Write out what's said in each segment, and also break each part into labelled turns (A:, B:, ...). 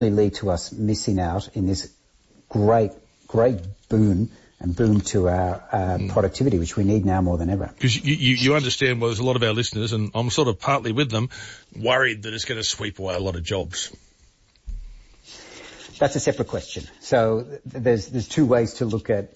A: lead to us missing out in this great boon to our productivity, which we need now more than ever.
B: Because you understand, well, there's a lot of our listeners, and I'm sort of partly with them, worried that it's going to sweep away a lot of jobs.
A: That's a separate question. So there's two ways to look at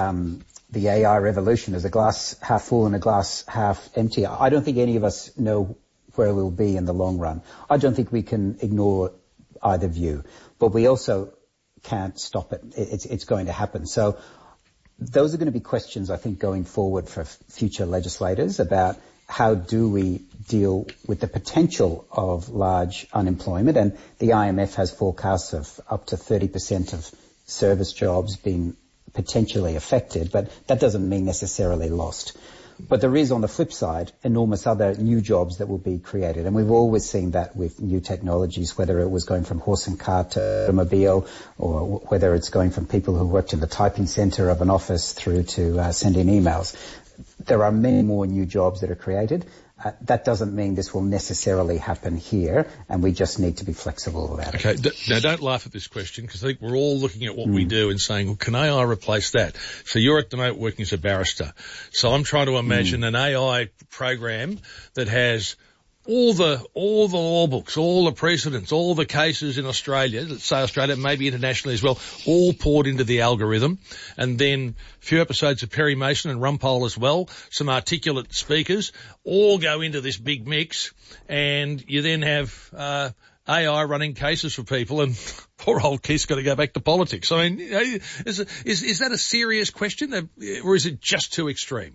A: the AI revolution. There's a glass half full and a glass half empty. I don't think any of us know where we'll be in the long run. I don't think we can ignore either view, but we also can't stop it. It's going to happen. So those are going to be questions, I think, going forward for future legislators about how do we deal with the potential of large unemployment. And the IMF has forecasts of up to 30% of service jobs being potentially affected, but that doesn't mean necessarily lost. But there is, on the flip side, enormous other new jobs that will be created. And we've always seen that with new technologies, whether it was going from horse and cart to automobile, or whether it's going from people who worked in the typing center of an office through to sending emails. There are many more new jobs that are created. That doesn't mean this will necessarily happen here, and we just need to be flexible about it.
B: Okay, now don't laugh at this question, because I think we're all looking at what we do and saying, well, can AI replace that? So you're at the moment working as a barrister. So I'm trying to imagine an AI program that has all the law books, all the precedents, all the cases in Australia, let's say Australia, maybe internationally as well, all poured into the algorithm, and then a few episodes of Perry Mason and Rumpole as well, some articulate speakers, all go into this big mix, and you then have AI running cases for people, and poor old Keith's got to go back to politics. I mean, is that a serious question, or is it just too extreme?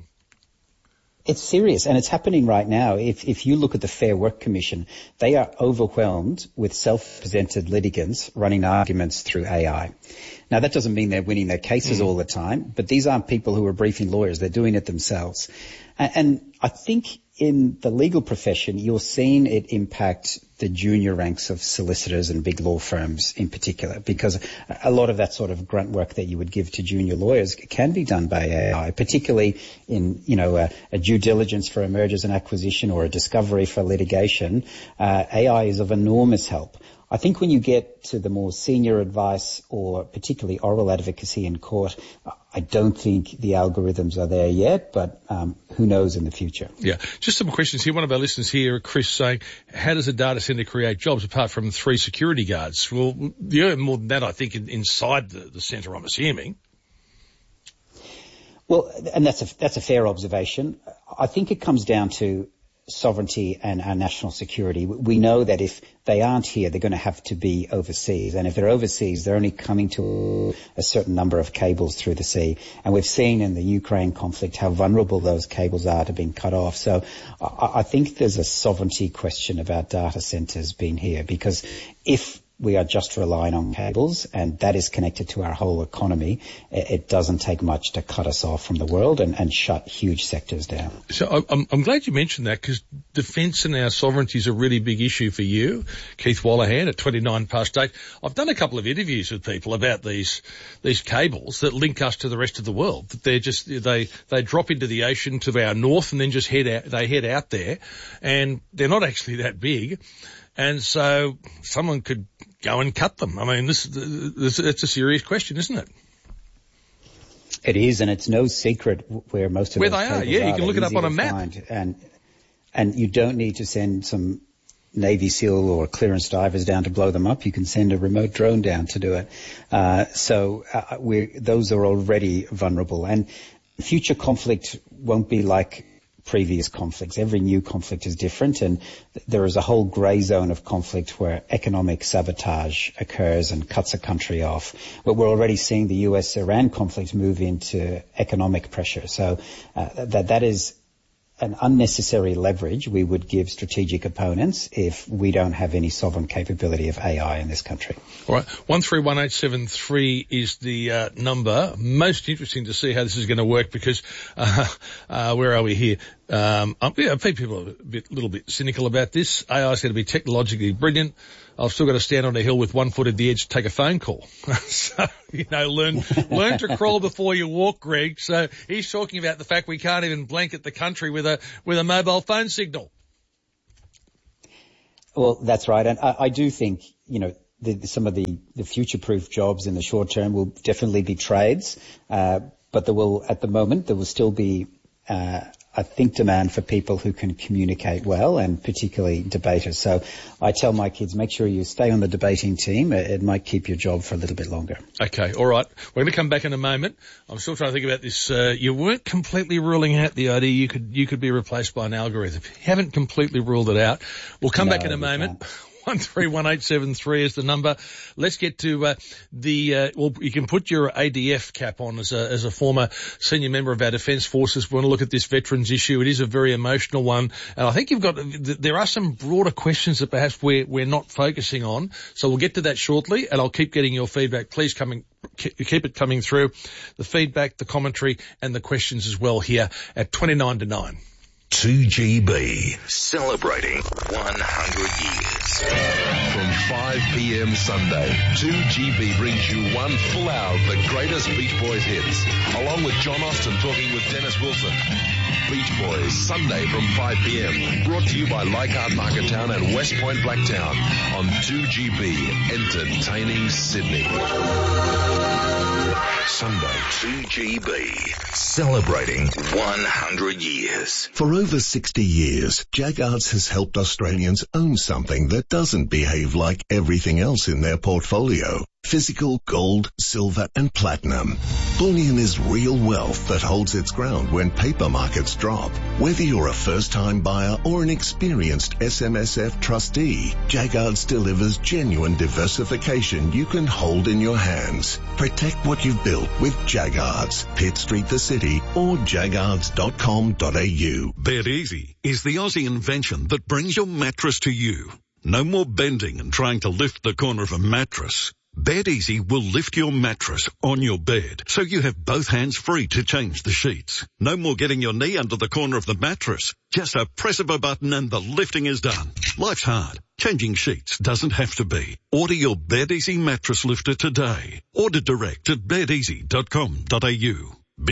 A: It's serious, and it's happening right now. If you look at the Fair Work Commission, they are overwhelmed with self-presented litigants running arguments through AI. Now, that doesn't mean they're winning their cases all the time, but these aren't people who are briefing lawyers. They're doing it themselves. And I think in the legal profession, you're seeing it impact the junior ranks of solicitors and big law firms in particular, because a lot of that sort of grunt work that you would give to junior lawyers can be done by AI, particularly in, a due diligence for a mergers and acquisition or a discovery for litigation. AI is of enormous help. I think when you get to the more senior advice or particularly oral advocacy in court, I don't think the algorithms are there yet, but who knows in the future.
B: Yeah. Just some questions here. One of our listeners here, Chris, saying, how does a data centre create jobs apart from 3 security guards? Well, yeah, more than that, I think, inside the centre, I'm assuming.
A: Well, and that's a fair observation. I think it comes down to sovereignty and our national security. We know that if they aren't here, they're going to have to be overseas. And if they're overseas, they're only coming to a certain number of cables through the sea. And we've seen in the Ukraine conflict how vulnerable those cables are to being cut off. So I think there's a sovereignty question about data centers being here, because if we are just relying on cables, and that is connected to our whole economy, it doesn't take much to cut us off from the world and shut huge sectors down.
B: So I'm glad you mentioned that, because defence and our sovereignty is a really big issue for you, Keith Wallahan, at 8:29. I've done a couple of interviews with people about these cables that link us to the rest of the world. They're just they drop into the ocean to our north and then just head out there, and they're not actually that big. And so someone could go and cut them. I mean, it's a serious question, isn't it?
A: It is, and it's no secret where most of
B: where they are. Yeah, you can look it up on a map.
A: And you don't need to send some Navy SEAL or clearance divers down to blow them up. You can send a remote drone down to do it. Those are already vulnerable, and future conflict won't be like previous conflicts. Every new conflict is different, and there is a whole grey zone of conflict where economic sabotage occurs and cuts a country off. But we're already seeing the US-Iran conflict move into economic pressure. So that is an unnecessary leverage we would give strategic opponents if we don't have any sovereign capability of AI in this country.
B: All right, 131873 is the number. Most interesting to see how this is going to work, because where are we here? I think people are a little bit cynical about this. AI is going to be technologically brilliant. I've still got to stand on a hill with one foot at the edge to take a phone call. So, learn to crawl before you walk, Greg. So he's talking about the fact we can't even blanket the country with a mobile phone signal.
A: Well, that's right. And I do think, some of the future-proof jobs in the short term will definitely be trades, but there will still be, I think, demand for people who can communicate well, and particularly debaters. So I tell my kids, make sure you stay on the debating team. It might keep your job for a little bit longer.
B: Okay, all right. We're going to come back in a moment. I'm still trying to think about this. You weren't completely ruling out the idea you could be replaced by an algorithm. You haven't completely ruled it out. We'll come back in a moment. 131873 is the number. Let's get to well, you can put your ADF cap on as a former senior member of our Defence Forces. We want to look at this veterans issue. It is a very emotional one, and I think there are some broader questions that perhaps we're not focusing on. So we'll get to that shortly, and I'll keep getting your feedback. Please keep it coming through. The feedback, the commentary, and the questions as well here at 29 to 9.
C: 2GB, celebrating 100 years. From 5 p.m. Sunday, 2GB brings you one full hour of the greatest Beach Boys hits, along with John Austin talking with Dennis Wilson. Beach Boys, Sunday from 5 p.m. Brought to you by Leichhardt Marketown and West Point Blacktown on 2GB, entertaining Sydney. Sunday, 2GB, celebrating 100 years.
D: For over 60 years, Jaggards has helped Australians own something that doesn't behave like everything else in their portfolio. Physical gold, silver and platinum. Bullion is real wealth that holds its ground when paper markets drop. Whether you're a first-time buyer or an experienced SMSF trustee, Jaggards delivers genuine diversification you can hold in your hands. Protect what you've built with Jaggards. Pitt Street, the city, or jaggards.com.au.
E: Bed Easy is the Aussie invention that brings your mattress to you. No more bending and trying to lift the corner of a mattress. Bed Easy will lift your mattress on your bed so you have both hands free to change the sheets. No more getting your knee under the corner of the mattress. Just a press of a button and the lifting is done. Life's hard. Changing sheets doesn't have to be. Order your Bed Easy mattress lifter today. Order direct at bedeasy.com.au.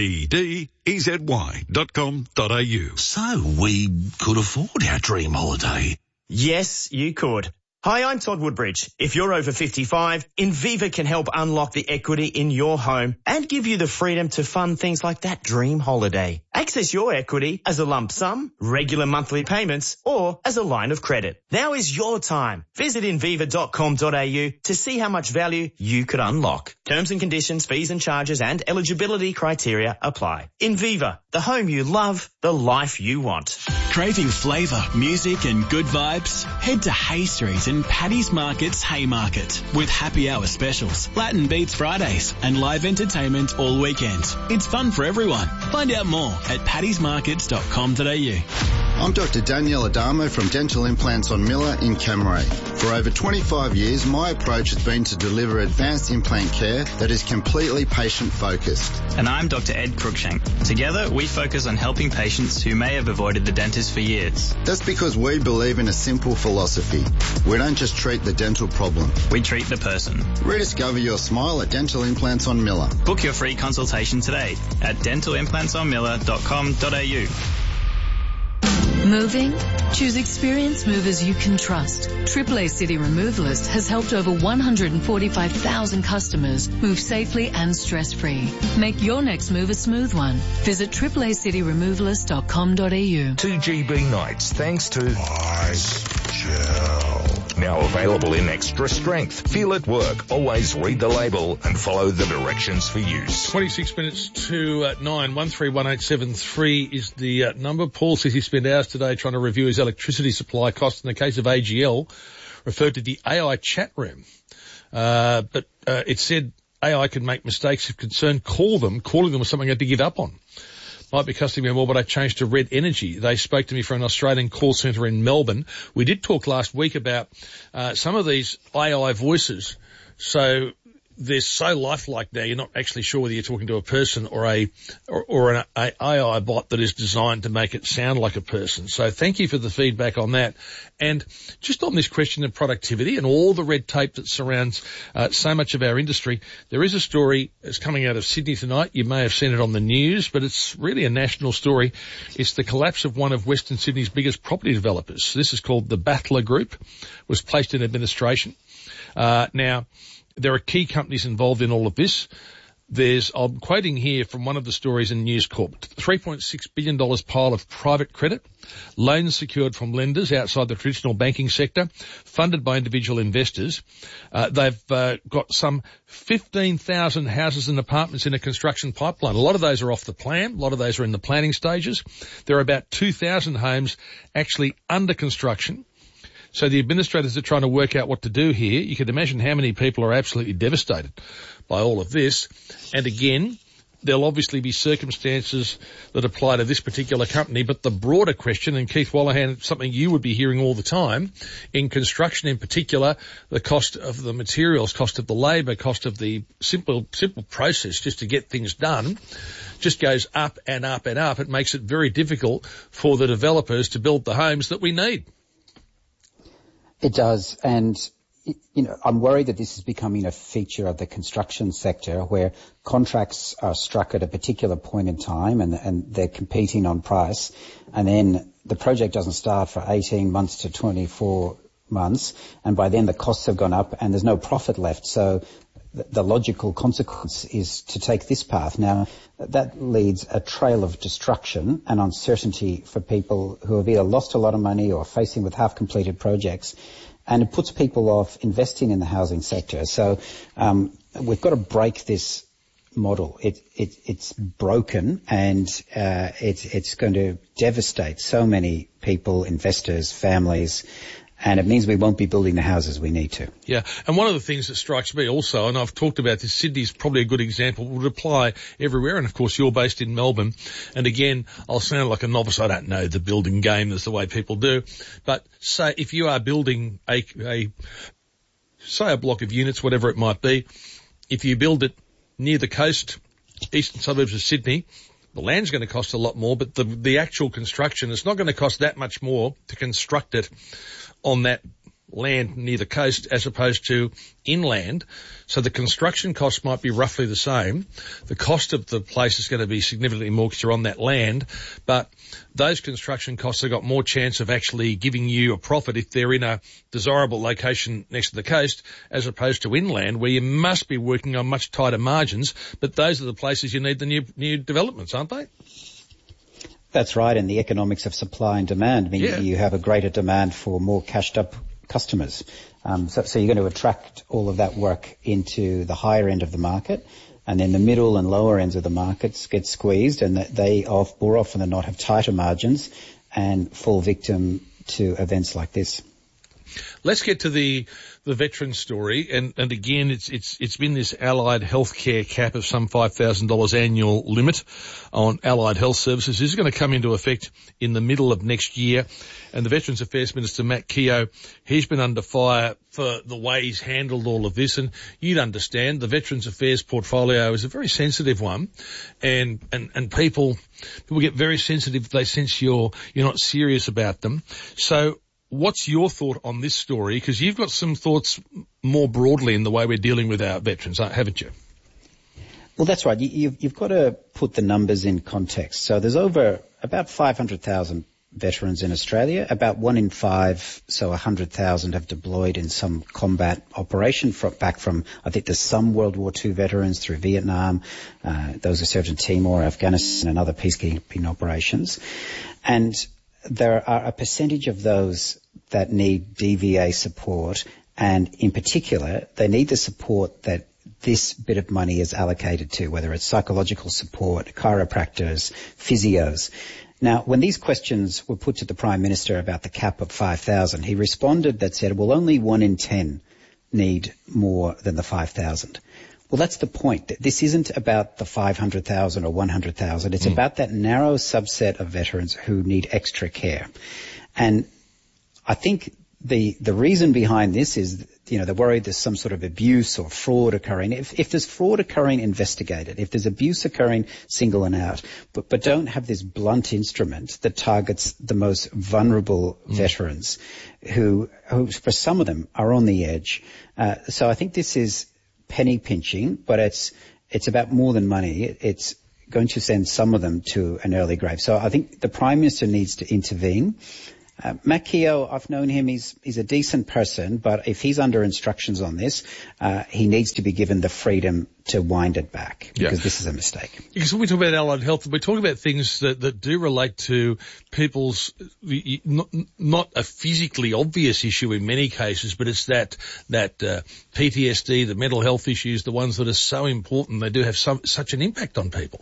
E: BDEZY.com.au.
C: So we could afford our dream holiday.
F: Yes, you could. Hi, I'm Todd Woodbridge. If you're over 55, Inviva can help unlock the equity in your home and give you the freedom to fund things like that dream holiday. Access your equity as a lump sum, regular monthly payments, or as a line of credit. Now is your time. Visit inviva.com.au to see how much value you could unlock. Terms and conditions, fees and charges, and eligibility criteria apply. Inviva, the home you love, the life you want.
G: Craving flavour, music and good vibes? Head to Hay Street and Paddy's Market's Haymarket with happy hour specials, Latin Beats Fridays and live entertainment all weekend. It's fun for everyone. Find out more at paddysmarkets.com.au.
H: I'm Dr. Danielle Adamo from Dental Implants on Miller in Camray. For over 25 years, my approach has been to deliver advanced implant care that is completely patient-focused.
I: And I'm Dr. Ed Cruikshank. Together, we focus on helping patients who may have avoided the dentist for years.
H: That's because we believe in a simple philosophy. We don't just treat the dental problem.
I: We treat the person.
H: Rediscover your smile at Dental Implants on Miller.
I: Book your free consultation today at dentalimplantsonmiller.com.au.
J: Moving? Choose experienced movers you can trust. AAA City Removalist has helped over 145,000 customers move safely and stress-free. Make your next move a smooth one. Visit AAACityRemovalist.com.au.
C: 2GB nights thanks to Ice Gel. Now available in extra strength. Feel it work. Always read the label and follow the directions for use.
B: 26 minutes to 9. 131873 is the number. Paul says he spent hours today trying to review his electricity supply costs in the case of AGL, referred to the AI chat room. But it said AI can make mistakes of concern. Calling them was something I had to give up on. Might be costing me more, but I changed to Red Energy. They spoke to me from an Australian call centre in Melbourne. We did talk last week about some of these AI voices. So they're so lifelike now, you're not actually sure whether you're talking to a person or an AI bot that is designed to make it sound like a person. So thank you for the feedback on that. And just on this question of productivity and all the red tape that surrounds so much of our industry, there is a story that's coming out of Sydney tonight. You may have seen it on the news, but it's really a national story. It's the collapse of one of Western Sydney's biggest property developers. This is called the Battler Group, was placed in administration. Now, there are key companies involved in all of this. I'm quoting here from one of the stories in News Corp, $3.6 billion pile of private credit, loans secured from lenders outside the traditional banking sector, funded by individual investors. They've got some 15,000 houses and apartments in a construction pipeline. A lot of those are off the plan. A lot of those are in the planning stages. There are about 2,000 homes actually under construction. So the administrators are trying to work out what to do here. You can imagine how many people are absolutely devastated by all of this. And again, there'll obviously be circumstances that apply to this particular company, but the broader question, and Keith Wallahan, something you would be hearing all the time, in construction in particular, the cost of the materials, cost of the labour, cost of the simple process just to get things done, just goes up and up and up. It makes it very difficult for the developers to build the homes that we need.
A: It does, and I'm worried that this is becoming a feature of the construction sector where contracts are struck at a particular point in time and they're competing on price, and then the project doesn't start for 18 months to 24 months, and by then the costs have gone up and there's no profit left. So the logical consequence is to take this path. Now, that leads a trail of destruction and uncertainty for people who have either lost a lot of money or facing with half-completed projects, and it puts people off investing in the housing sector. So we've got to break this model. It's broken, and it's going to devastate so many people, investors, families, and it means we won't be building the houses we need to.
B: Yeah, and one of the things that strikes me also, and I've talked about this, Sydney's probably a good example, would apply everywhere, and of course you're based in Melbourne, and again, I'll sound like a novice, I don't know the building game as the way people do, but say if you are building a block of units, whatever it might be, if you build it near the coast, eastern suburbs of Sydney, the land's going to cost a lot more, but the actual construction, it's not going to cost that much more to construct it on that land near the coast as opposed to inland. So the construction costs might be roughly the same. The cost of the place is going to be significantly more because you're on that land, but those construction costs have got more chance of actually giving you a profit if they're in a desirable location next to the coast as opposed to inland where you must be working on much tighter margins, but those are the places you need the new developments, aren't they?
A: That's right, and the economics of supply and demand mean that you have a greater demand for more cashed-up customers. So you're going to attract all of that work into the higher end of the market, and then the middle and lower ends of the markets get squeezed, and they more often than not have tighter margins and fall victim to events like this.
B: Let's get to the veteran story, and again, it's been this allied healthcare cap of some $5,000 annual limit on allied health services. This is going to come into effect in the middle of next year, and the Veterans Affairs Minister, Matt Keogh, he's been under fire for the way he's handled all of this, and you'd understand the Veterans Affairs portfolio is a very sensitive one, and people get very sensitive if they sense you're not serious about them. So what's your thought on this story? Because you've got some thoughts more broadly in the way we're dealing with our veterans, haven't you?
A: Well, that's right. You've got to put the numbers in context. So there's about 500,000 veterans in Australia. About 1 in 5, so 100,000 have deployed in some combat operation back from, I think there's some World War II veterans through Vietnam, those who served in Timor, Afghanistan and other peacekeeping operations. And there are a percentage of those that need DVA support, and in particular, they need the support that this bit of money is allocated to, whether it's psychological support, chiropractors, physios. Now, when these questions were put to the Prime Minister about the cap of 5,000, he responded that said, well, only 1 in 10 need more than the 5,000. Well, that's the point. This isn't about the 500,000 or 100,000. It's about that narrow subset of veterans who need extra care. And I think the reason behind this is, they're worried there's some sort of abuse or fraud occurring. If there's fraud occurring, investigate it. If there's abuse occurring, single it out. But don't have this blunt instrument that targets the most vulnerable veterans who, for some of them, are on the edge. So I think this is penny pinching, but it's about more than money. It's going to send some of them to an early grave. So I think the Prime Minister needs to intervene Matt Keogh, I've known him. He's a decent person, but if he's under instructions on this, he needs to be given the freedom to wind it back, because this is a mistake.
B: Because when we talk about allied health, we're talking about things that do relate to people's, not a physically obvious issue in many cases, but it's that PTSD, the mental health issues, the ones that are so important. They do have such an impact on people.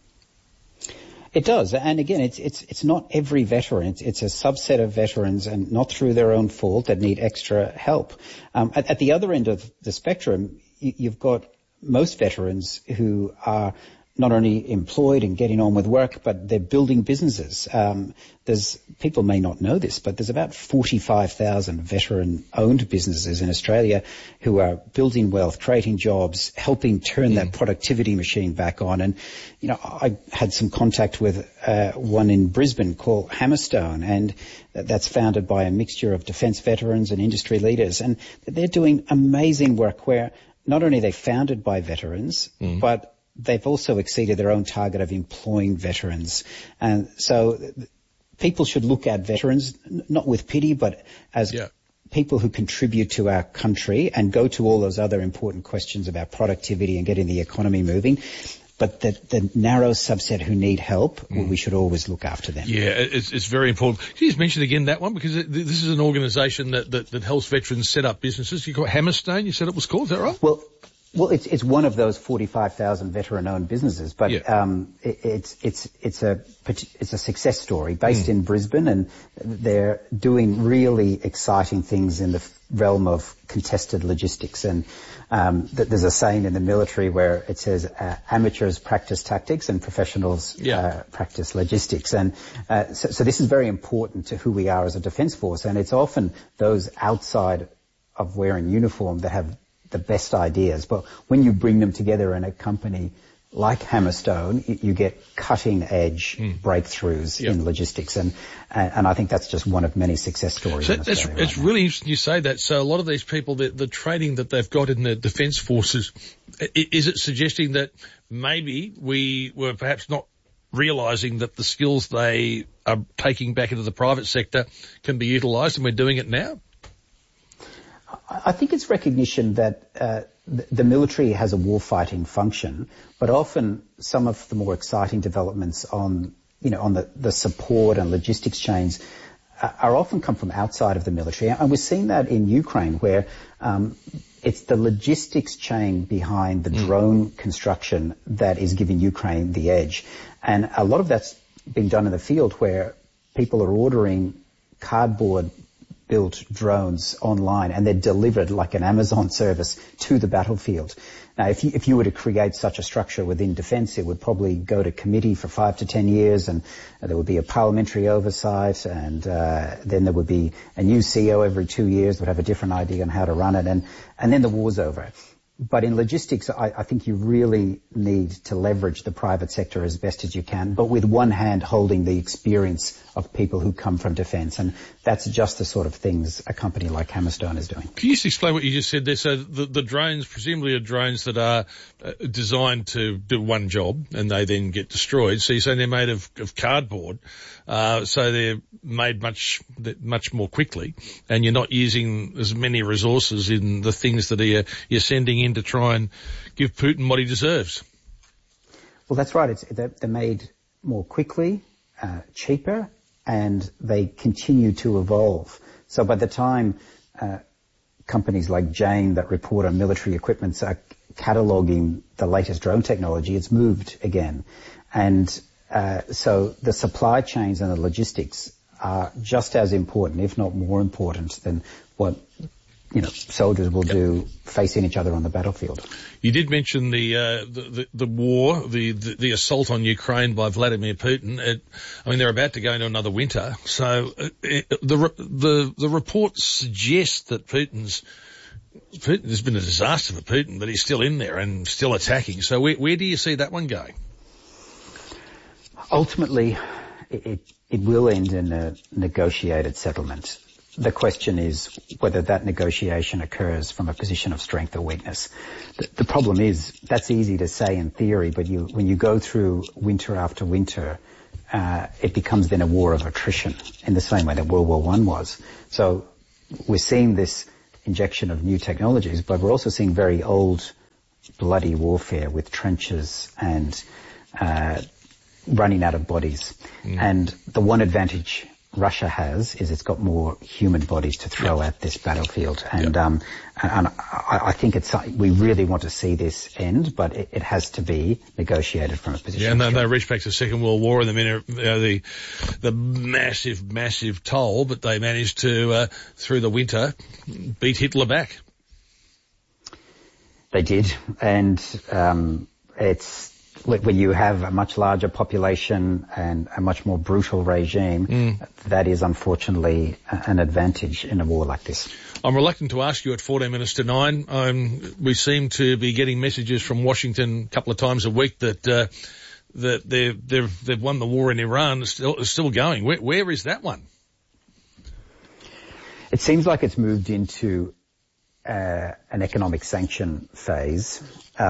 A: It does, and again, it's not every veteran. It's a subset of veterans, and not through their own fault, that need extra help. At the other end of the spectrum, you've got most veterans who are not only employed and getting on with work, but they're building businesses. People may not know this, but there's about 45,000 veteran-owned businesses in Australia who are building wealth, creating jobs, helping turn that productivity machine back on. And, I had some contact with one in Brisbane called Hammerstone, and that's founded by a mixture of defence veterans and industry leaders. And they're doing amazing work where not only are they founded by veterans, but they've also exceeded their own target of employing veterans. And so people should look at veterans, not with pity, but as people who contribute to our country, and go to all those other important questions about productivity and getting the economy moving. But the narrow subset who need help, we should always look after them.
B: Yeah, it's very important. Can you just mention again that one? Because this is an organisation that helps veterans set up businesses. You got Hammerstone, you said it was called, is that right?
A: Well, it's one of those 45,000 veteran-owned businesses, but it's a success story based in Brisbane, and they're doing really exciting things in the realm of contested logistics. And there's a saying in the military where it says amateurs practice tactics and professionals practice logistics. And so this is very important to who we are as a defence force, and it's often those outside of wearing uniform that have the best ideas. But when you bring them together in a company like Hammerstone, you get cutting-edge breakthroughs in logistics, and I think that's just one of many success stories. So
B: it's really interesting you say that. So a lot of these people, the training that they've got in the defence forces, is it suggesting that maybe we were perhaps not realising that the skills they are taking back into the private sector can be utilised, and we're doing it now?
A: I think it's recognition that the military has a warfighting function, but often some of the more exciting developments on the support and logistics chains are often come from outside of the military. And we're seeing that in Ukraine, where it's the logistics chain behind the drone construction that is giving Ukraine the edge. And a lot of that's been done in the field, where people are ordering cardboard built drones online, and they're delivered like an Amazon service to the battlefield. Now, if you were to create such a structure within defence, it would probably go to committee for 5 to 10 years, and there would be a parliamentary oversight, and then there would be a new CEO every 2 years, would have a different idea on how to run it, and then the war's over. But in logistics, I think you really need to leverage the private sector as best as you can, but with one hand holding the experience of people who come from defence. And that's just the sort of things a company like Hammerstone is doing.
B: Can you just explain what you just said there? So the drones presumably are drones that are designed to do one job, and they then get destroyed. So you're saying they're made of cardboard, so they're made much more quickly, and you're not using as many resources in the things that you're sending in to try and give Putin what he deserves.
A: Well, that's right. They're made more quickly, cheaper, and they continue to evolve. So by the time companies like Jane that report on military equipment are cataloguing the latest drone technology, it's moved again. And so the supply chains and the logistics are just as important, if not more important, than what soldiers will do facing each other on the battlefield.
B: You did mention the war, the assault on Ukraine by Vladimir Putin. They're about to go into another winter. So the reports suggest that Putin's been a disaster for Putin, but he's still in there and still attacking. So where do you see that one going?
A: Ultimately, it will end in a negotiated settlement. The question is whether that negotiation occurs from a position of strength or weakness. The problem is that's easy to say in theory, but when you go through winter after winter it becomes then a war of attrition in the same way that World War I was. So we're seeing this injection of new technologies, but we're also seeing very old, bloody warfare with trenches and running out of bodies. And the one advantage Russia has is it's got more human bodies to throw at this battlefield. And I think we really want to see this end, but it has to be negotiated from a position.
B: Yeah, and they reach back to the Second World War and the massive toll, but they managed to, through the winter, beat Hitler back.
A: They did, and it's when you have a much larger population and a much more brutal regime, that is unfortunately an advantage in a war like this.
B: I'm reluctant to ask you at 14 minutes to 9. We seem to be getting messages from Washington a couple of times a week that they've won the war in Iran. It's still going. Where is that one?
A: It seems like it's moved into an economic sanction phase.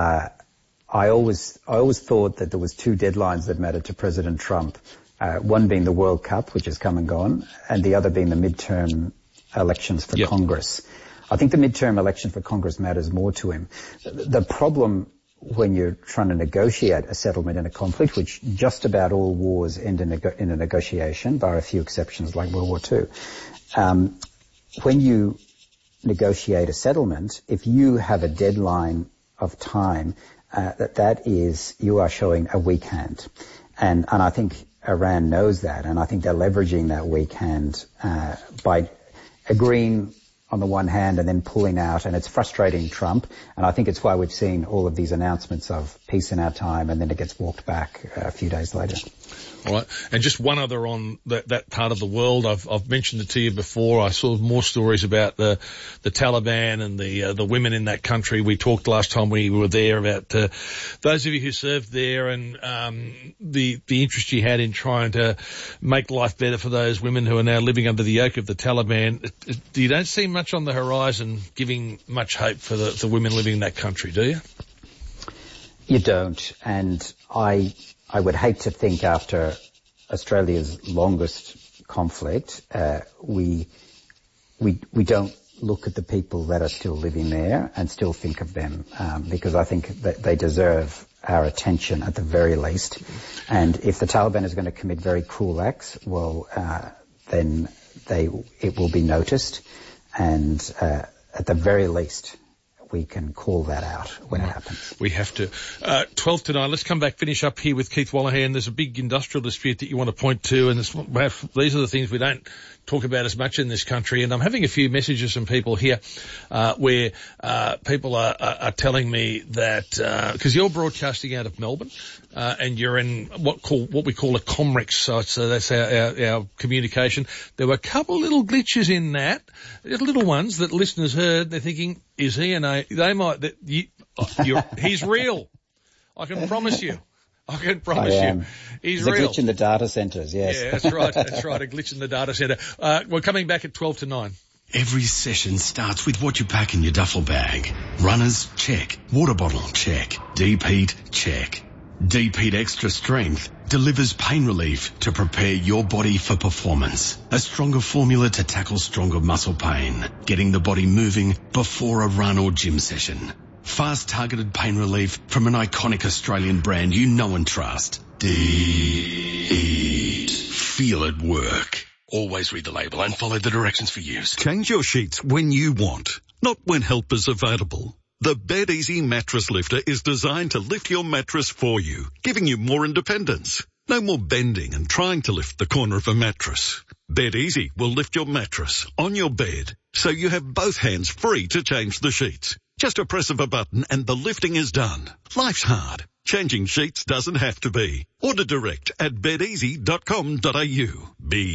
A: I always thought that there was two deadlines that mattered to President Trump, one being the World Cup, which has come and gone, and the other being the midterm elections for Congress. I think the midterm election for Congress matters more to him. The problem when you're trying to negotiate a settlement in a conflict, which just about all wars end in a negotiation, bar a few exceptions like World War II, when you negotiate a settlement, if you have a deadline of time, that is, you are showing a weak hand. And I think Iran knows that, and I think they're leveraging that weak hand by agreeing on the one hand and then pulling out, and it's frustrating Trump, and I think it's why we've seen all of these announcements of peace in our time, and then it gets walked back a few days later.
B: All right. And just one other on that part of the world. I've mentioned it to you before. I saw more stories about the Taliban and the women in that country. We talked last time we were there about those of you who served there and the interest you had in trying to make life better for those women who are now living under the yoke of the Taliban. You don't see much on the horizon giving much hope for the women living in that country, do you?
A: You don't. And I would hate to think after Australia's longest conflict, we don't look at the people that are still living there and still think of them, because I think that they deserve our attention at the very least. And if the Taliban is going to commit very cruel acts, well, then it will be noticed, and at the very least, we can call that out when it happens.
B: We have to. 12 to 9. Let's come back, finish up here with Keith Wolahan. There's a big industrial dispute that you want to point to, and these are the things we don't talk about as much in this country. And I'm having a few messages from people here where people are telling me that because you're broadcasting out of Melbourne and you're in what we call a Comrex site, so that's our communication. There were a couple little glitches in that, little ones that listeners heard. They're thinking, is he he's real. I can promise you. He's real.
A: There's a glitch in the data centres, yes.
B: Yeah, that's right, a glitch in the data centre. We're coming back at 12 to 9.
K: Every session starts with what you pack in your duffel bag. Runners, check. Water bottle, check. Deep heat, check. Deep Heat Extra Strength delivers pain relief to prepare your body for performance. A stronger formula to tackle stronger muscle pain, getting the body moving before a run or gym session. Fast targeted pain relief from an iconic Australian brand you know and trust. Deep Heat. Feel it work. Always read the label and follow the directions for use.
E: Change your sheets when you want, not when help is available. The Bed Easy Mattress Lifter is designed to lift your mattress for you, giving you more independence. No more bending and trying to lift the corner of a mattress. Bed Easy will lift your mattress on your bed, so you have both hands free to change the sheets. Just a press of a button and the lifting is done. Life's hard. Changing sheets doesn't have to be. Order direct at bedeasy.com.au.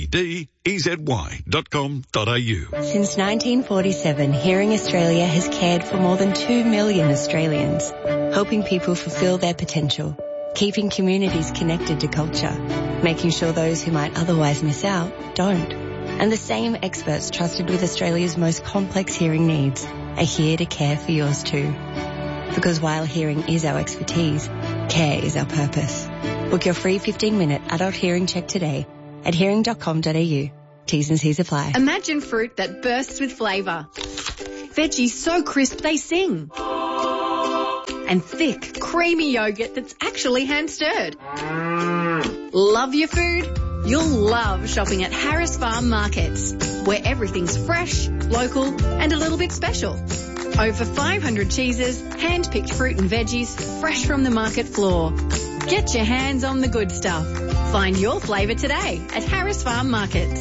E: BDEZY.com.au.
L: Since 1947, Hearing Australia has cared for more than 2 million Australians, helping people fulfil their potential, keeping communities connected to culture, making sure those who might otherwise miss out don't. And the same experts trusted with Australia's most complex hearing needs are here to care for yours too. Because while hearing is our expertise, care is our purpose. Book your free 15-minute adult hearing check today at hearing.com.au. T's and C's apply.
M: Imagine fruit that bursts with flavour. Veggies so crisp they sing. And thick, creamy yogurt that's actually hand-stirred. Love your food? You'll love shopping at Harris Farm Markets, where everything's fresh, local and a little bit special. Over 500 cheeses, hand-picked fruit and veggies, fresh from the market floor. Get your hands on the good stuff. Find your flavour today at Harris Farm Markets.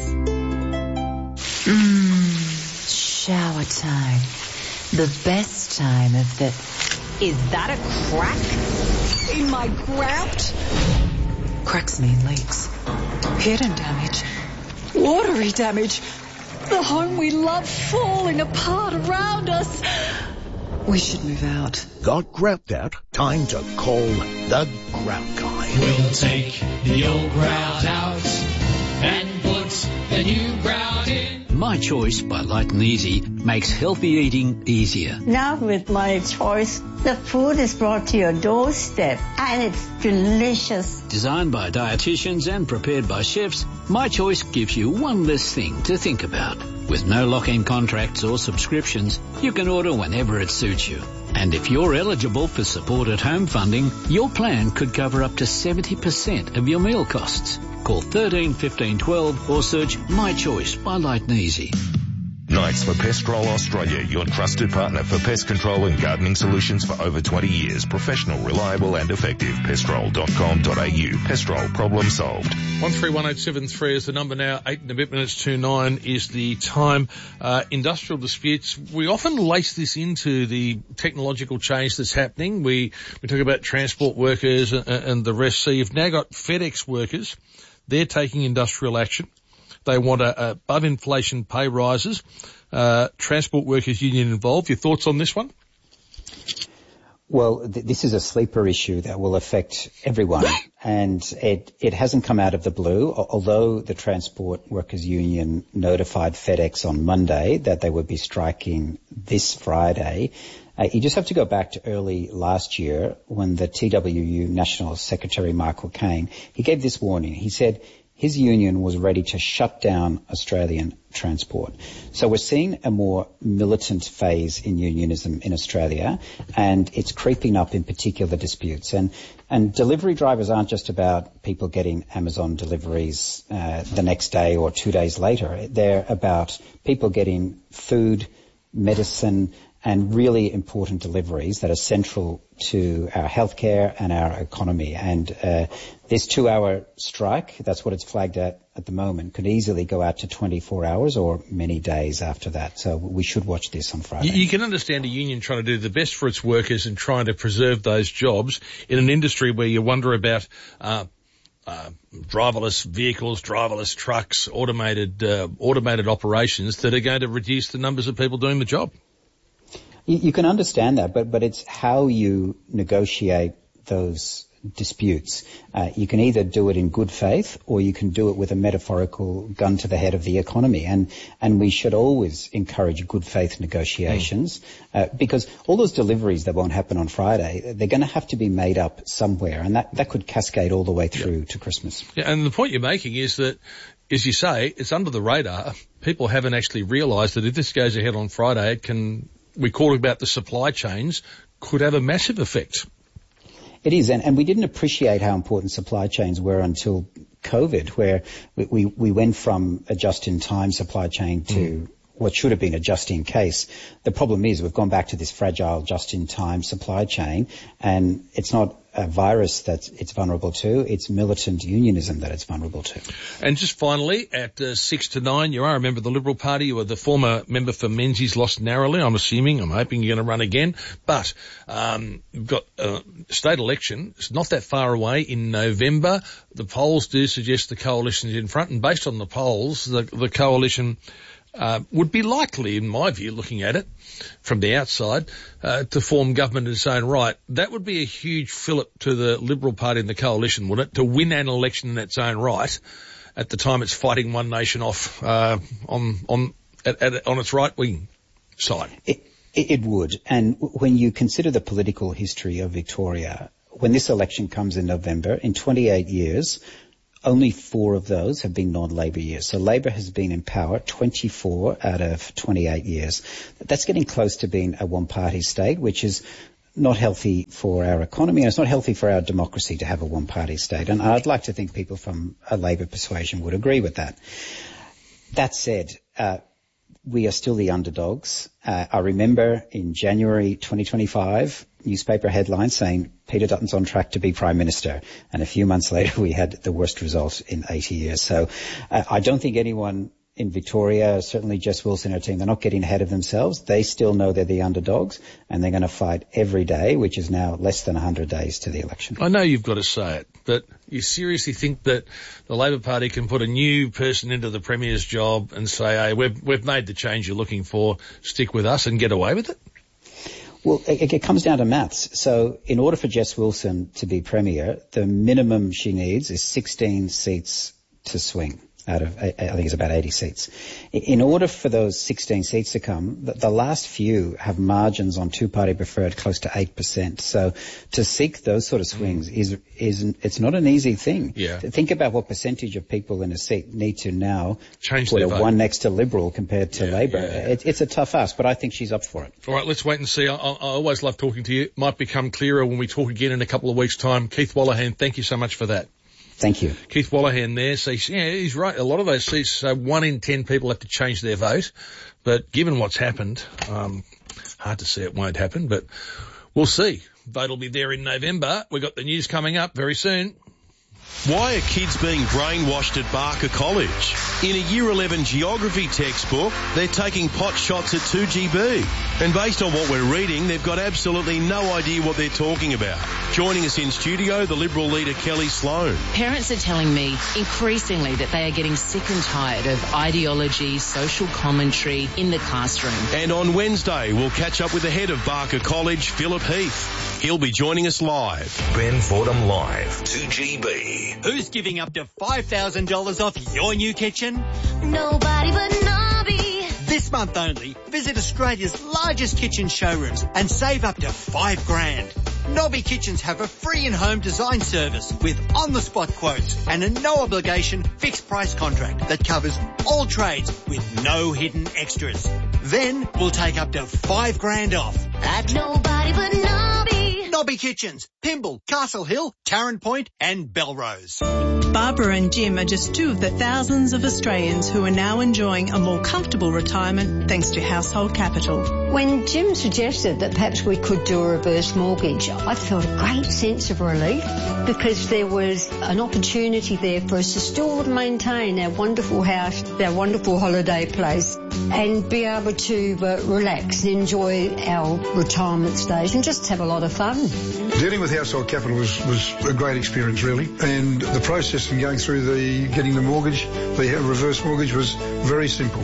J: Shower time. The best time of the... Is that a crack in my grout? Cracks mean leaks. Hidden damage. Watery damage. The home we love falling apart around us. We should move out.
N: Got grout out? Time to call the Grout Guy.
O: We'll take the old grout out and put the new grout in.
P: My Choice by Light and Easy makes healthy eating easier.
Q: Now with My Choice, the food is brought to your doorstep and it's delicious.
P: Designed by dietitians and prepared by chefs, My Choice gives you one less thing to think about. With no lock-in contracts or subscriptions, you can order whenever it suits you. And if you're eligible for support at home funding, your plan could cover up to 70% of your meal costs. Call 13 15 12 or search My Choice by Light and Easy.
C: Knights for Pestrol Australia, your trusted partner for pest control and gardening solutions for over 20 years. Professional, reliable and effective. Pestrol.com.au. Pestrol, problem solved.
B: 131873 is the number now. 8 and a bit minutes to 9 is the time. Industrial disputes. We often lace this into the technological change that's happening. We talk about transport workers and the rest. So you've now got FedEx workers. They're taking industrial action. They want above inflation pay rises. Transport Workers Union involved. Your thoughts on this one?
A: Well, this is a sleeper issue that will affect everyone, and it hasn't come out of the blue, although the Transport Workers Union notified FedEx on Monday that they would be striking this Friday. You just have to go back to early last year when the TWU National Secretary Michael Caine, he gave this warning. He said his union was ready to shut down Australian transport. So we're seeing a more militant phase in unionism in Australia, and it's creeping up in particular disputes. And delivery drivers aren't just about people getting Amazon deliveries the next day or 2 days later. They're about people getting food, medicine, and really important deliveries that are central to our healthcare and our economy. And this 2-hour strike, that's what it's flagged at the moment, could easily go out to 24 hours or many days after that. So we should watch this on Friday.
B: You can understand a union trying to do the best for its workers and trying to preserve those jobs in an industry where you wonder about driverless vehicles, driverless trucks, automated operations that are going to reduce the numbers of people doing the job.
A: You can understand that, but it's how you negotiate those disputes. You can either do it in good faith or you can do it with a metaphorical gun to the head of the economy. And we should always encourage good faith negotiations because all those deliveries that won't happen on Friday, they're going to have to be made up somewhere, and that could cascade all the way through to Christmas.
B: Yeah, and the point you're making is that, as you say, it's under the radar. People haven't actually realised that if this goes ahead on Friday, we call about the supply chains, could have a massive effect.
A: It is, and we didn't appreciate how important supply chains were until COVID, where we went from a just-in-time supply chain to what should have been a just-in-case. The problem is we've gone back to this fragile just-in-time supply chain, and it's not a virus that it's vulnerable to, it's militant unionism that it's vulnerable to.
B: And just finally, at 6 to 9, you are a member of the Liberal Party. You are the former member for Menzies, lost narrowly, I'm hoping you're going to run again. But we've got a state election. It's not that far away in November. The polls do suggest the coalition's in front, and based on the polls, the coalition would be likely, in my view, looking at it from the outside, to form government in its own right. That would be a huge fillip to the Liberal Party and the coalition, wouldn't it, to win an election in its own right at the time it's fighting One Nation off on its right-wing side.
A: It would. And when you consider the political history of Victoria, when this election comes in November, in 28 years, only 4 of those have been non-Labor years. So Labor has been in power 24 out of 28 years. That's getting close to being a one-party state, which is not healthy for our economy, and it's not healthy for our democracy to have a one-party state. And I'd like to think people from a Labor persuasion would agree with that. That said, we are still the underdogs. I remember in January 2025, newspaper headlines saying Peter Dutton's on track to be Prime Minister. And a few months later, we had the worst result in 80 years. So I don't think anyone in Victoria, certainly Jess Wilson and her team, they're not getting ahead of themselves. They still know they're the underdogs, and they're going to fight every day, which is now less than 100 days to the election.
B: I know you've got to say it, but you seriously think that the Labor Party can put a new person into the Premier's job and say, hey, we've made the change you're looking for, stick with us, and get away with it?
A: Well, it comes down to maths. So in order for Jess Wilson to be Premier, the minimum she needs is 16 seats to swing out of, I think it's about 80 seats. In order for those 16 seats to come, the last few have margins on two-party preferred close to 8%. So to seek those sort of swings it's not an easy thing.
B: Yeah.
A: Think about what percentage of people in a seat need to now
B: change
A: put
B: their
A: a
B: vote.
A: One next to Liberal compared to Labor.
B: Yeah.
A: It's a tough ask, but I think she's up for it.
B: All right, let's wait and see. I always love talking to you. Might become clearer when we talk again in a couple of weeks' time. Keith Wolahan, thank you so much for that.
A: Thank you.
B: Keith Wolahan there. So, yeah, he's right. A lot of those seats, 1 in 10 people have to change their vote. But given what's happened, hard to see it won't happen, but we'll see. Vote will be there in November. We've got the news coming up very soon.
R: Why are kids being brainwashed at Barker College? In a Year 11 geography textbook, they're taking pot shots at 2GB. And based on what we're reading, they've got absolutely no idea what they're talking about. Joining us in studio, the Liberal leader Kelly Sloan.
S: Parents are telling me increasingly that they are getting sick and tired of ideology, social commentary in the classroom.
R: And on Wednesday, we'll catch up with the head of Barker College, Philip Heath. He'll be joining us live.
C: Ben Fordham Live, 2GB.
T: Who's giving up to $5,000 off your new kitchen?
U: Nobody but Nobby.
T: This month only, visit Australia's largest kitchen showrooms and save up to $5,000. Nobby Kitchens have a free in-home design service with on-the-spot quotes and a no-obligation fixed-price contract that covers all trades with no hidden extras. Then we'll take up to $5,000 off at
U: Nobody but Nobby.
T: Nobby Kitchens, Pymble, Castle Hill, Tarrant Point and Belrose.
V: Barbara and Jim are just two of the thousands of Australians who are now enjoying a more comfortable retirement thanks to Household Capital.
W: When Jim suggested that perhaps we could do a reverse mortgage, I felt a great sense of relief because there was an opportunity there for us to still maintain our wonderful house, our wonderful holiday place, and be able to relax and enjoy our retirement stage and just have a lot of fun.
X: Dealing with Household Capital was a great experience, really, and the process in going through getting the mortgage, the reverse mortgage, was very simple.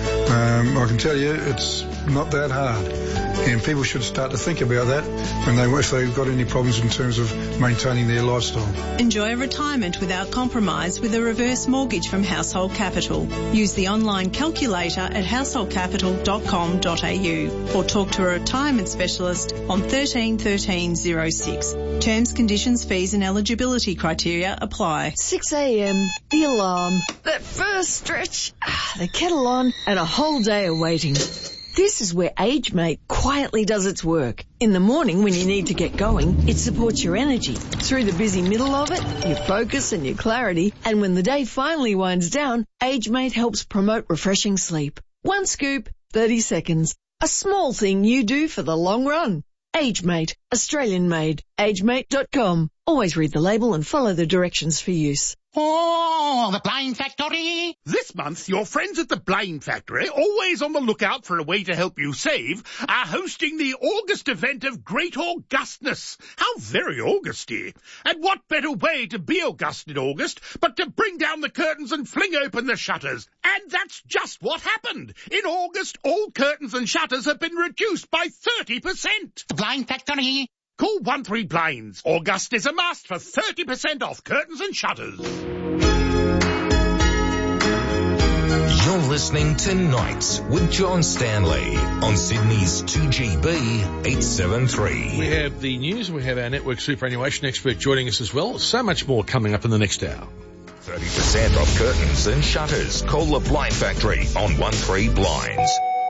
X: I can tell you it's not that hard, and people should start to think about that if they've got any problems in terms of maintaining their lifestyle.
V: Enjoy retirement without compromise with a reverse mortgage from Household Capital. Use the online calculator at householdcapital.com.au or talk to a retirement specialist on 13 13 06. Terms, conditions, fees and eligibility criteria apply.
Y: 6 a.m, the alarm, that first stretch, the kettle on and a whole day of waiting. This is where AgeMate quietly does its work. In the morning when you need to get going, it supports your energy. Through the busy middle of it, your focus and your clarity. And when the day finally winds down, AgeMate helps promote refreshing sleep. One scoop, 30 seconds. A small thing you do for the long run. AgeMate, Australian made. AgeMate.com. Always read the label and follow the directions for use.
N: Oh, the Blame Factory! This month, your friends at the Blame Factory, always on the lookout for a way to help you save, are hosting the August event of Great Augustness. How very Augusty! And what better way to be August in August but to bring down the curtains and fling open the shutters? And that's just what happened. In August, all curtains and shutters have been reduced by 30%.
U: The Blame Factory.
N: Call 13 Blaines. August is a must for 30% off curtains and shutters.
C: You're You're listening to Nights with John Stanley on Sydney's 2GB 873.
B: We have the news. We have our network superannuation expert joining us as well. So much more coming up in the next hour.
C: 30% off curtains and shutters. Call the Blind Factory on 13 Blinds.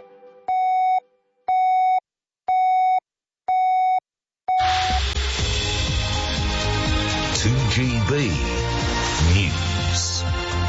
C: News.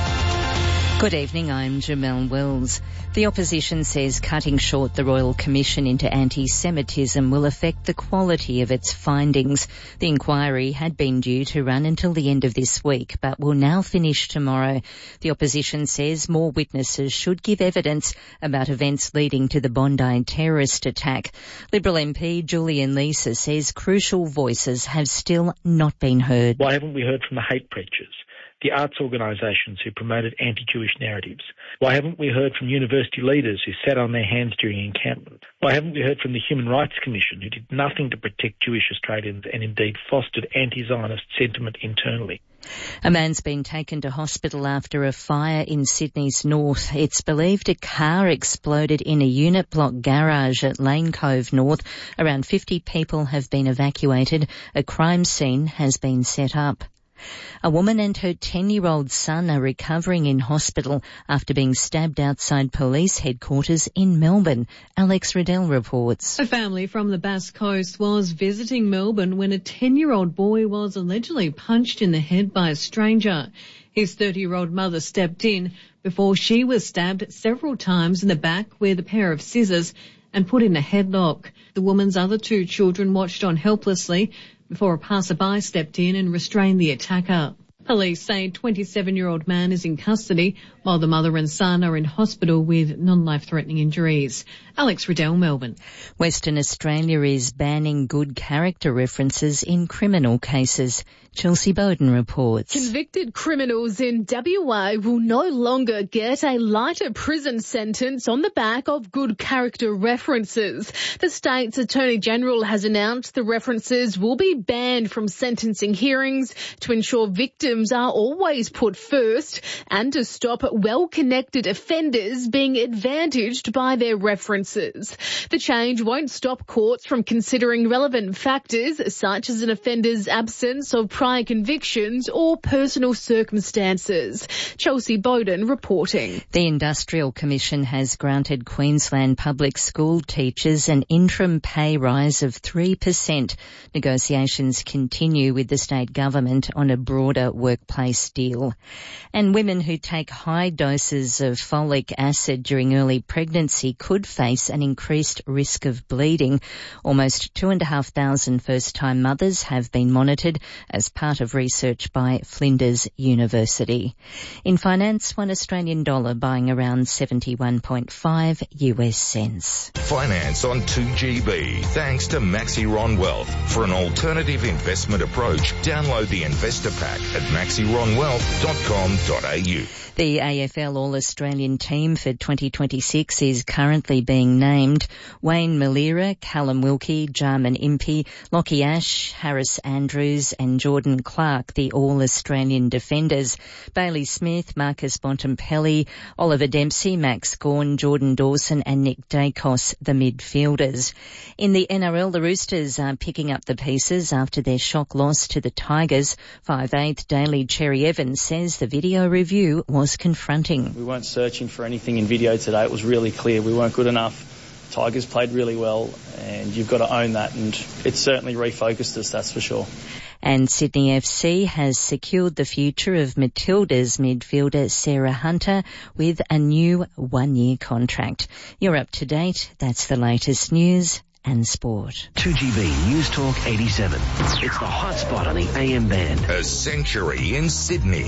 D: Good evening, I'm Jamelle Wells. The opposition says cutting short the Royal Commission into anti-Semitism will affect the quality of its findings. The inquiry had been due to run until the end of this week, but will now finish tomorrow. The opposition says more witnesses should give evidence about events leading to the Bondi terrorist attack. Liberal MP Julian Leeser says crucial voices have still not been heard.
F: Why haven't we heard from the hate preachers, the arts organisations who promoted anti-Jewish narratives? Why haven't we heard from university leaders who sat on their hands during encampment? Why haven't we heard from the Human Rights Commission, who did nothing to protect Jewish Australians and indeed fostered anti-Zionist sentiment internally?
D: A man's been taken to hospital after a fire in Sydney's north. It's believed a car exploded in a unit block garage at Lane Cove North. Around 50 people have been evacuated. A crime scene has been set up. A woman and her 10-year-old son are recovering in hospital after being stabbed outside police headquarters in Melbourne. Alex Riddell reports.
G: A family from the Bass Coast was visiting Melbourne when a 10-year-old boy was allegedly punched in the head by a stranger. His 30-year-old mother stepped in before she was stabbed several times in the back with a pair of scissors and put in a headlock. The woman's other two children watched on helplessly before a passerby stepped in and restrained the attacker. Police say a 27-year-old man is in custody while the mother and son are in hospital with non-life-threatening injuries. Alex Riddell, Melbourne.
D: Western Australia is banning good character references in criminal cases. Chelsea Bowden reports.
H: Convicted criminals in WA will no longer get a lighter prison sentence on the back of good character references. The state's Attorney General has announced the references will be banned from sentencing hearings to ensure victims are always put first and to stop well-connected offenders being advantaged by their references. The change won't stop courts from considering relevant factors such as an offender's absence of prior convictions or personal circumstances. Chelsea Bowden reporting.
D: The Industrial Commission has granted Queensland public school teachers an interim pay rise of 3%. Negotiations continue with the state government on a broader workplace deal. And women who take high doses of folic acid during early pregnancy could face an increased risk of bleeding. Almost 2,500 first-time mothers have been monitored as part of research by Flinders University. In finance, $1 Australian buying around 71.5 US cents.
C: Finance on 2GB. Thanks to Maxiron Wealth. For an alternative investment approach, download the investor pack at maxironwealth.com.au.
D: The AFL All-Australian team for 2026 is currently being named. Wayne Malira, Callum Wilkie, Jarman Impey, Lockie Ash, Harris Andrews and Jordan Clark, the All-Australian defenders. Bailey Smith, Marcus Bontempelli, Oliver Dempsey, Max Gawn, Jordan Dawson and Nick Dacos, the midfielders. In the NRL, the Roosters are picking up the pieces after their shock loss to the Tigers. 5'8" Daly Cherry Evans says the video review was confronting.
I: We weren't searching for anything in video today. It was really clear we weren't good enough. Tigers played really well and you've got to own that, and it certainly refocused us, that's for sure.
D: And Sydney FC has secured the future of Matilda's midfielder Sarah Hunter with a new 1-year contract. You're up to date. That's the latest news and sport.
Z: 2GB News Talk 87. It's the hot spot on the AM band.
C: A century in Sydney.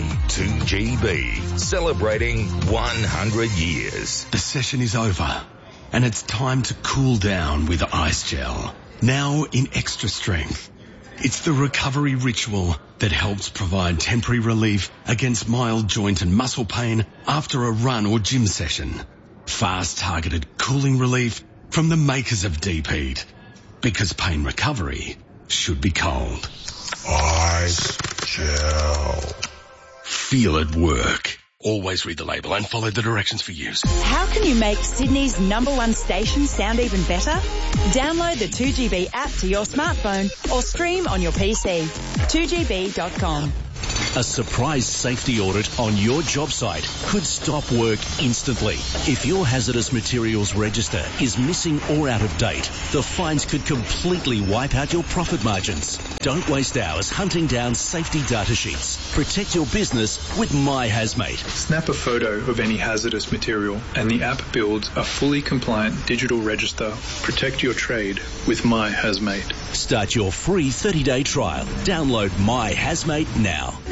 C: 2GB. Celebrating 100 years.
K: The session is over and it's time to cool down with Ice Gel. Now in extra strength. It's the recovery ritual that helps provide temporary relief against mild joint and muscle pain after a run or gym session. Fast targeted cooling relief from the makers of Deep Heat, because pain recovery should be cold.
C: Ice Gel.
K: Feel it work.
R: Always read the label and follow the directions for use.
E: How can you make Sydney's #1 station sound even better? Download the 2GB app to your smartphone or stream on your PC. 2GB.com.
J: A surprise safety audit on your job site could stop work instantly. If your hazardous materials register is missing or out of date, the fines could completely wipe out your profit margins. Don't waste hours hunting down safety data sheets. Protect your business with My Hazmate.
L: Snap a photo of any hazardous material and the app builds a fully compliant digital register. Protect your trade with My Hazmate.
J: Start your free 30-day trial. Download My Hazmate now.